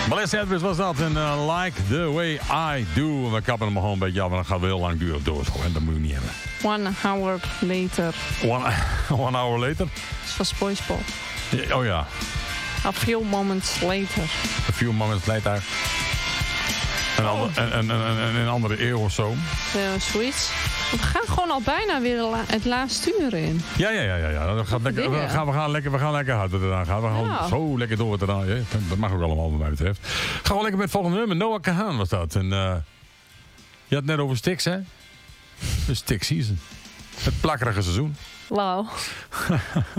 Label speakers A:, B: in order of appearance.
A: Melissa Edwards was dat. En Like the Way I Do. We kappen hem gewoon een beetje af. En dan gaat het heel lang duren door. Zo. En dat moet je niet hebben.
B: 1 hour later.
A: One hour later?
B: Dat is van SpongeBob.
A: Ja, oh ja.
B: A few moments later.
A: A few moments later. Een andere eeuw of zo.
B: Ja, zoiets. We gaan gewoon al bijna weer het laatste uur in.
A: Ja. Dat gaat lekker, we gaan lekker hard wat eraan gaan. We gaan zo lekker door wat eraan. Ja, dat mag ook allemaal wat mij betreft. Gaan we lekker met het volgende nummer. Noah Kahan was dat. En, je had het net over Styx, hè? De Styx season. Het plakkerige seizoen.
B: Wauw.